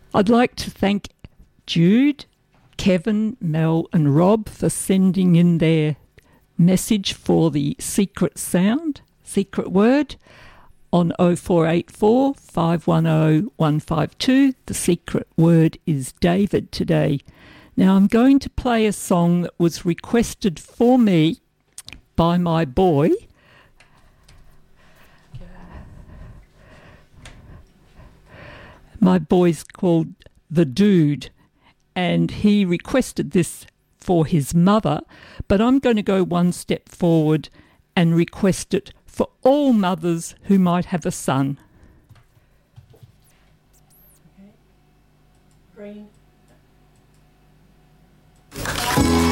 I'd like to thank Jude, Kevin, Mel and Rob for sending in their message for the secret sound, secret word, on 0484 510 152. The secret word is David today. Now I'm going to play a song that was requested for me by my boy. My boy's called The Dude, and he requested this for his mother, but I'm going to go one step forward and request it for all mothers who might have a son. Okay. Green.